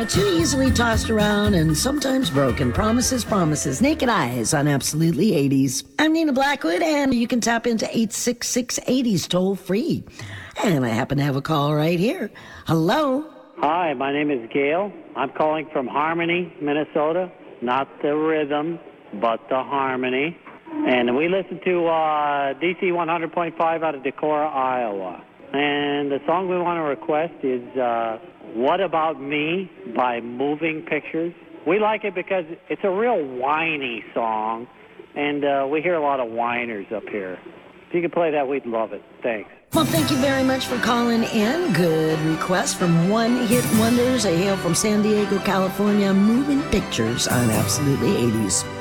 too easily tossed around and sometimes broken. Promises, promises. Naked Eyes on Absolutely 80s. I'm Nina Blackwood, and you can tap into 866-80s toll free. And I happen to have a call right here. Hello? Hi, my name is Gail. I'm calling from Harmony, Minnesota. Not the rhythm, but the harmony. And we listen to DC 100.5 out of Decorah, Iowa. And the song we want to request is What About Me by Moving Pictures. We like it because it's a real whiny song, and we hear a lot of whiners up here. If you could play that, we'd love it. Thanks. Well, thank you very much for calling in. Good request from One Hit Wonders. I hail from San Diego, California. Moving Pictures on Absolutely 80s.